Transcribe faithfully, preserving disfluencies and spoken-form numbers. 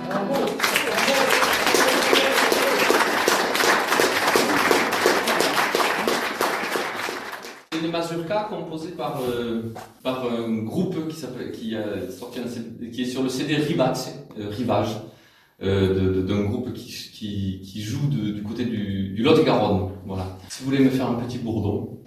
Une mazurka composée par, euh, par un groupe qui, s'appelle, qui, a sorti un C D, qui est sur le C D Rivace, euh, Rivage, euh, d'un groupe qui, qui, qui joue de, du côté du, du Lot-et-Garonne. Voilà. Si vous voulez me faire un petit bourdon.